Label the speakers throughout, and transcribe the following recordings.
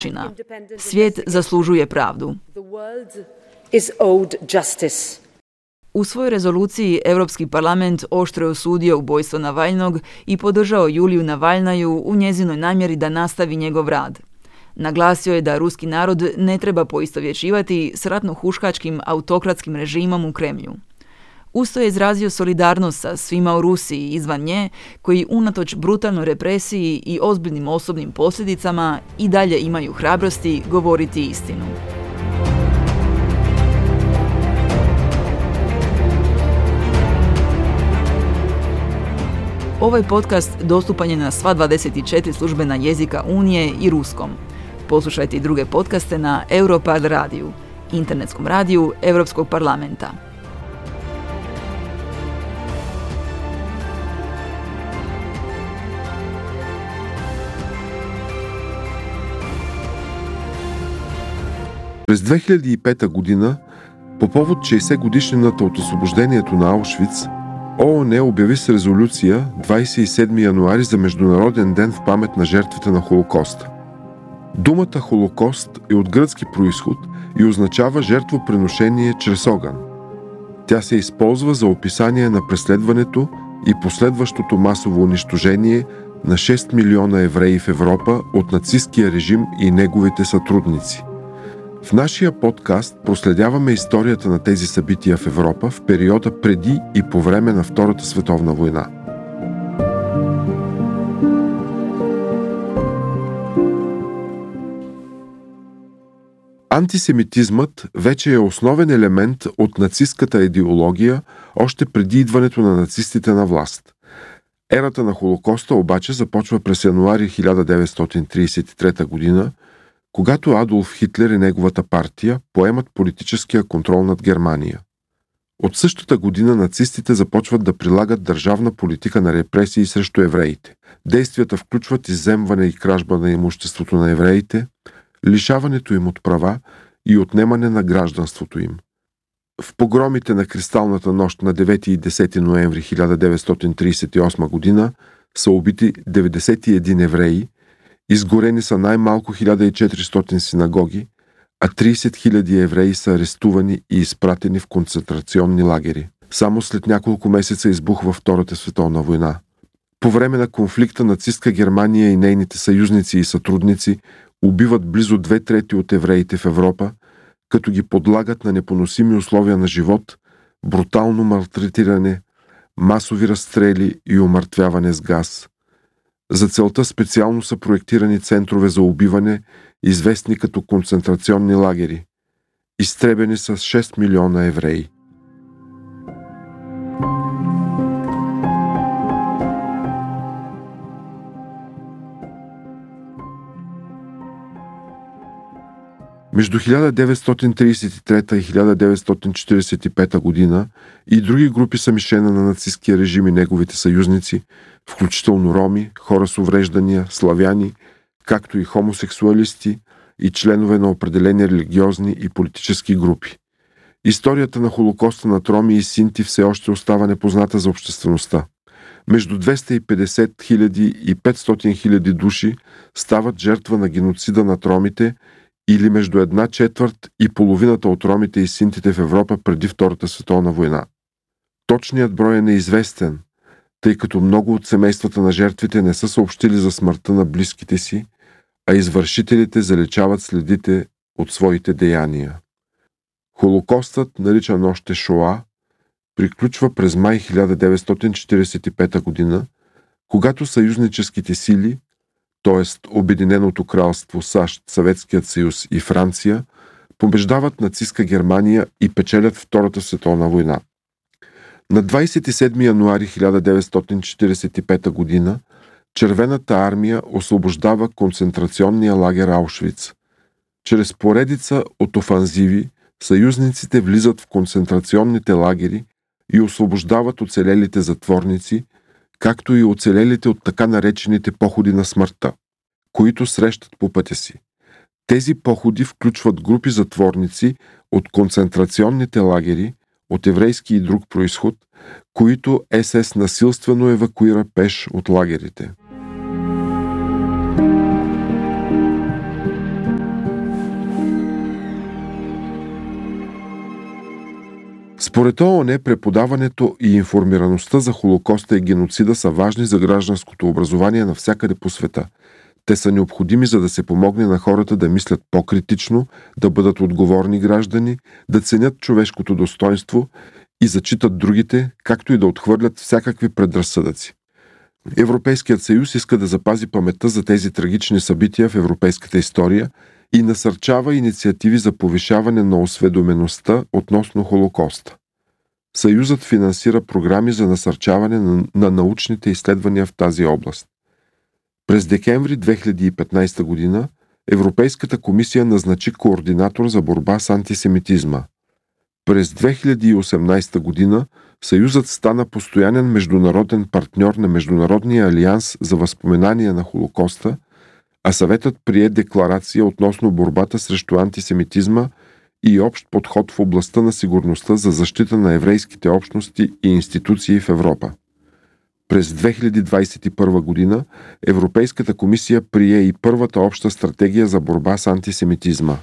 Speaker 1: Svijet zaslužuje pravdu. U svojoj rezoluciji Europski parlament oštro je osudio ubojstvo Navalnog i podržao Juliju Navalnaju u njezinoj namjeri da nastavi njegov rad. Naglasio je da ruski narod ne treba poistovjećivati s ratno-huškačkim autokratskim režimom u Kremlju. Usto je izrazio solidarnost sa svima u Rusiji i izvan nje, koji unatoč brutalnoj represiji i ozbiljnim osobnim posljedicama i dalje imaju hrabrosti govoriti istinu. Ovaj podcast dostupan je na sva 24 službena jezika Unije i ruskom. Poslušajte i druge podcaste na Europad radiju, internetskom radiju Europskog parlamenta.
Speaker 2: През 2005 година, по повод 60 годишнината от освобождението на Аушвиц, ООН обяви с резолюция 27 януари за Международен ден в памет на жертвите на Холокоста. Думата Холокост е от гръцки произход и означава жертвоприношение чрез огън. Тя се използва за описание на преследването и последващото масово унищожение на 6 милиона евреи в Европа от нацисткия режим и неговите сътрудници. В нашия подкаст проследяваме историята на тези събития в Европа в периода преди и по време на Втората световна война. Антисемитизмът вече е основен елемент от нацистката идеология още преди идването на нацистите на власт. Ерата на Холокоста обаче започва през януари 1933 година, когато Адолф Хитлер и неговата партия поемат политическия контрол над Германия. От същата година нацистите започват да прилагат държавна политика на репресии срещу евреите. Действията включват изземване и кражба на имуществото на евреите, лишаването им от права и отнемане на гражданството им. В погромите на Кристалната нощ на 9 и 10 ноември 1938 година са убити 91 евреи, изгорени са най-малко 1400 синагоги, а 30 000 евреи са арестувани и изпратени в концентрационни лагери. Само след няколко месеца избухва Втората световна война. По време на конфликта нацистка Германия и нейните съюзници и сътрудници убиват близо 2/3 от евреите в Европа, като ги подлагат на непоносими условия на живот, брутално малтретиране, масови разстрели и умъртвяване с газ. За целта специално са проектирани центрове за убиване, известни като концентрационни лагери. Изтребени са 6 милиона евреи. Между 1933 и 1945 година и други групи са мишена на нацистския режим и неговите съюзници, включително роми, хора с увреждания, славяни, както и хомосексуалисти и членове на определени религиозни и политически групи. Историята на Холокоста над роми и синти все още остава непозната за обществеността. Между 250 000 и 500 000 души стават жертва на геноцида над ромите или между 1/4 и половината от ромите и синтите в Европа преди Втората световна война. Точният брой е неизвестен, тъй като много от семействата на жертвите не са съобщили за смъртта на близките си, а извършителите заличават следите от своите деяния. Холокостът, наричан още Шоа, приключва през май 1945 година, когато съюзническите сили, т.е. Обединеното кралство, САЩ, Съветският съюз и Франция, побеждават нацистка Германия и печелят Втората световна война. На 27 януари 1945 година Червената армия освобождава концентрационния лагер Аушвиц. Чрез поредица от офанзиви съюзниците влизат в концентрационните лагери и освобождават оцелелите затворници, както и оцелелите от така наречените походи на смъртта, които срещат по пътя си. Тези походи включват групи затворници от концентрационните лагери, от еврейски и друг произход, които СС насилствено евакуира пеш от лагерите. Според ООН, преподаването и информираността за Холокоста и геноцида са важни за гражданското образование навсякъде по света. Те са необходими, за да се помогне на хората да мислят по-критично, да бъдат отговорни граждани, да ценят човешкото достоинство и зачитат другите, както и да отхвърлят всякакви предразсъдъци. Европейският съюз иска да запази паметта за тези трагични събития в европейската история и насърчава инициативи за повишаване на осведомеността относно Холокоста. Съюзът финансира програми за насърчаване на научните изследвания в тази област. През декември 2015 година Европейската комисия назначи координатор за борба с антисемитизма. През 2018 година Съюзът стана постоянен международен партньор на Международния алианс за възпоменание на Холокоста, а Съветът прие декларация относно борбата срещу антисемитизма и общ подход в областта на сигурността за защита на еврейските общности и институции в Европа. През 2021 година Европейската комисия прие и първата обща стратегия за борба с антисемитизма.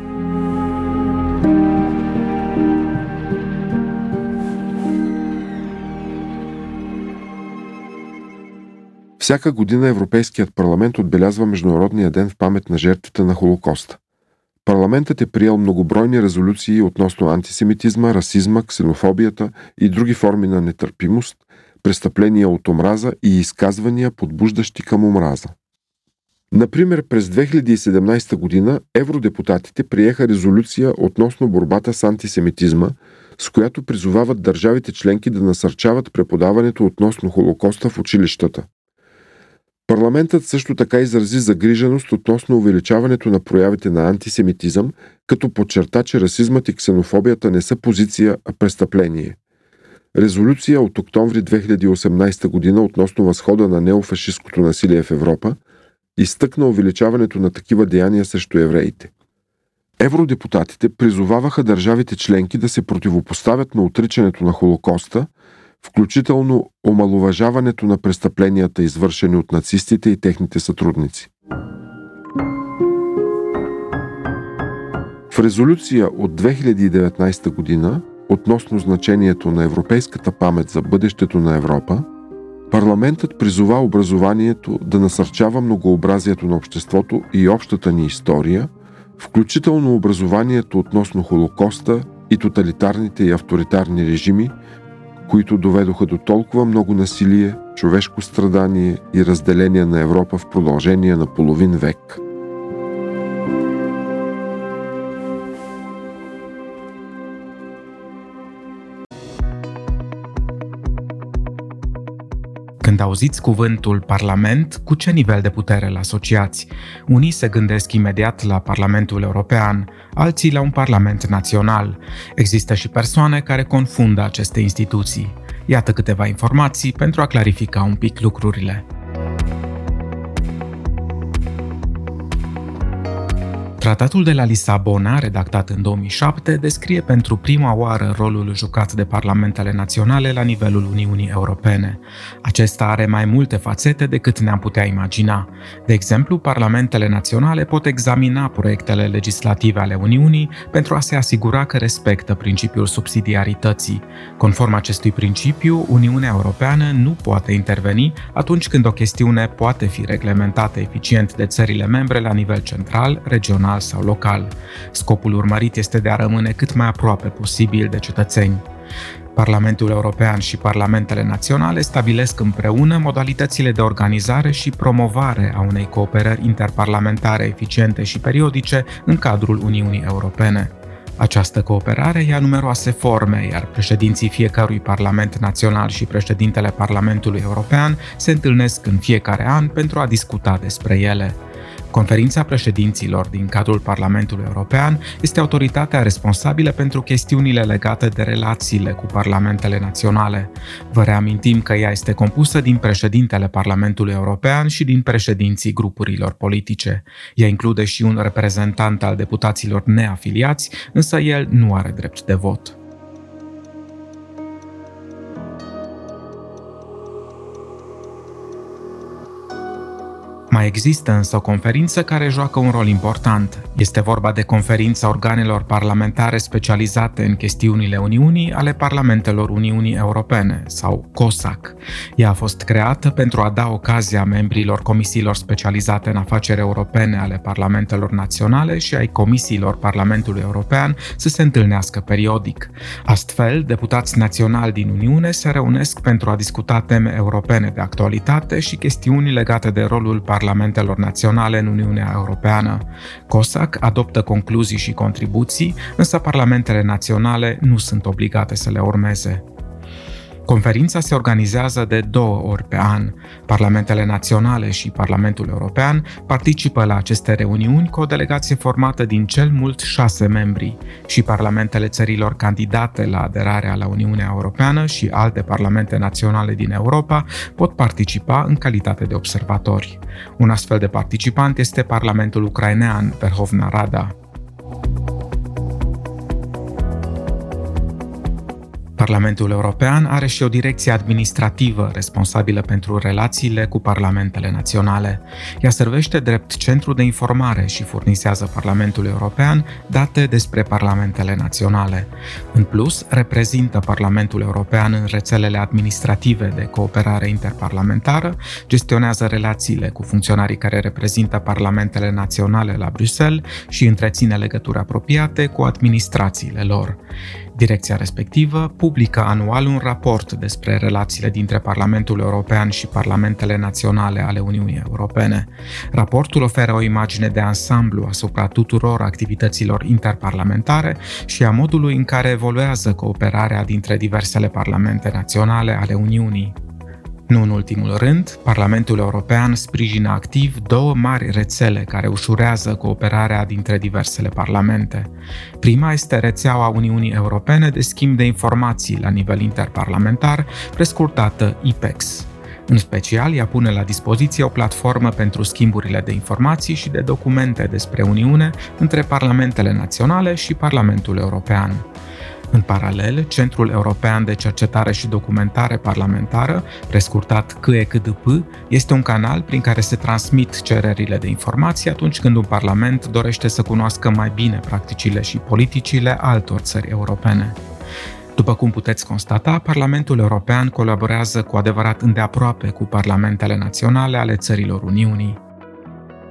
Speaker 2: Всяка година Европейският парламент отбелязва Международния ден в памет на жертвите на Холокоста. Парламентът е приел многобройни резолюции относно антисемитизма, расизма, ксенофобията и други форми на нетърпимост, престъпления от омраза и изказвания, подбуждащи към омраза. Например, през 2017 година евродепутатите приеха резолюция относно борбата с антисемитизма, с която призовават държавите членки да насърчават преподаването относно Холокоста в училищата. Парламентът също така изрази загриженост относно увеличаването на проявите на антисемитизъм, като подчерта, че расизмът и ксенофобията не са позиция, а престъпление. Резолюция от октомври 2018 година относно възхода на неофашисткото насилие в Европа изтъкна увеличаването на такива деяния срещу евреите. Евродепутатите призоваваха държавите членки да се противопоставят на отричането на Холокоста, включително омаловажаването на престъпленията, извършени от нацистите и техните сътрудници. В резолюция от 2019 година относно значението на европейската памет за бъдещето на Европа, парламентът призова образованието да насърчава многообразието на обществото и общата ни история, включително образованието относно Холокоста и тоталитарните и авторитарни режими, които доведоха до толкова много насилие, човешко страдание и разделение на Европа в продължение на половин век.
Speaker 3: Când auziți cuvântul Parlament, cu ce nivel de putere îl asociați? Unii se gândesc imediat la Parlamentul European, alții la un Parlament național. Există și persoane care confundă aceste instituții. Iată câteva informații pentru a clarifica un pic lucrurile. Tratatul de la Lisabona, redactat în 2007, descrie pentru prima oară rolul jucat de parlamentele naționale la nivelul Uniunii Europene. Acesta are mai multe fațete decât ne-am putea imagina. De exemplu, parlamentele naționale pot examina proiectele legislative ale Uniunii pentru a se asigura că respectă principiul subsidiarității. Conform acestui principiu, Uniunea Europeană nu poate interveni atunci când o chestiune poate fi reglementată eficient de țările membre la nivel central, regional sau local. Scopul urmărit este de a rămâne cât mai aproape posibil de cetățeni. Parlamentul European și parlamentele naționale stabilesc împreună modalitățile de organizare și promovare a unei cooperări interparlamentare eficiente și periodice în cadrul Uniunii Europene. Această cooperare ia numeroase forme, iar președinții fiecărui Parlament național și președintele Parlamentului European se întâlnesc în fiecare an pentru a discuta despre ele. Conferința președinților din cadrul Parlamentului European este autoritatea responsabilă pentru chestiunile legate de relațiile cu parlamentele naționale. Vă reamintim că ea este compusă din președintele Parlamentului European și din președinții grupurilor politice. Ea include și un reprezentant al deputaților neafiliați, însă el nu are drept de vot. Mai Mai există însă o conferință care joacă un rol important. Este vorba de Conferința Organelor Parlamentare Specializate în Chestiunile Uniunii ale Parlamentelor Uniunii Europene, sau COSAC. Ea a fost creată pentru a da ocazia membrilor comisiilor specializate în afaceri europene ale Parlamentelor Naționale și ai comisiilor Parlamentului European să se întâlnească periodic. Astfel, deputați naționali din Uniune se reunesc pentru a discuta teme europene de actualitate și chestiuni legate de rolul Parlamentelor Naționale în Uniunea Europeană. COSAC adoptă concluzii și contribuții, însă parlamentele naționale nu sunt obligate să le urmeze. Conferința se organizează de 2 ori pe an. Parlamentele naționale și Parlamentul European participă la aceste reuniuni cu o delegație formată din cel mult 6 membri și parlamentele țărilor candidate la aderarea la Uniunea Europeană și alte parlamente naționale din Europa pot participa în calitate de observatori. Un astfel de participant este Parlamentul ucrainean, Verhovna Rada. Parlamentul European are și o direcție administrativă responsabilă pentru relațiile cu parlamentele naționale. Ea servește drept centru de informare și furnizează Parlamentului European date despre parlamentele naționale. În plus, reprezintă Parlamentul European în rețelele administrative de cooperare interparlamentară, gestionează relațiile cu funcționarii care reprezintă parlamentele naționale la Bruxelles și întreține legături apropiate cu administrațiile lor. Direcția respectivă publică anual un raport despre relațiile dintre Parlamentul European și parlamentele naționale ale Uniunii Europene. Raportul oferă o imagine de ansamblu asupra tuturor activităților interparlamentare și a modului în care evoluează cooperarea dintre diversele parlamente naționale ale Uniunii. Nu în ultimul rând, Parlamentul European sprijină activ 2 mari rețele care ușurează cooperarea dintre diversele parlamente. Prima este rețeaua Uniunii Europene de schimb de informații la nivel interparlamentar, prescurtată IPEX. În special, ea pune la dispoziție o platformă pentru schimburile de informații și de documente despre Uniune între parlamentele naționale și Parlamentul European. În paralel, Centrul European de Cercetare și Documentare Parlamentară, prescurtat CECDP, este un canal prin care se transmit cererile de informații atunci când un parlament dorește să cunoască mai bine practicile și politicile altor țări europene. După cum puteți constata, Parlamentul European colaborează cu adevărat îndeaproape cu parlamentele naționale ale țărilor Uniunii.